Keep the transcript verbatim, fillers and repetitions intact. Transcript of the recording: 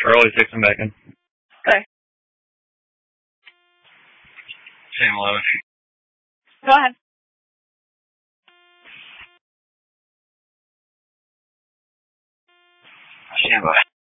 Early six and back in. Okay. Same eleven. Go ahead. Stand by.